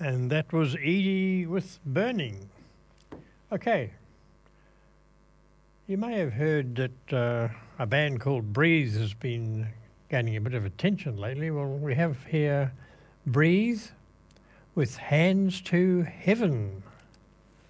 And that was Edie with Burning. Okay. You may have heard that a band called Breeze has been gaining a bit of attention lately. Well, we have here Breeze with Hands to Heaven.